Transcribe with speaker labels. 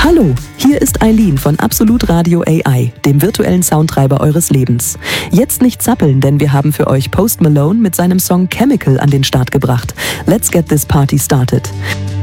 Speaker 1: Hallo, hier ist Eileen von Absolut Radio AI, dem virtuellen Soundtreiber eures Lebens. Jetzt nicht zappeln, denn wir haben für euch Post Malone mit seinem Song Chemical an den Start gebracht. Let's get this party started.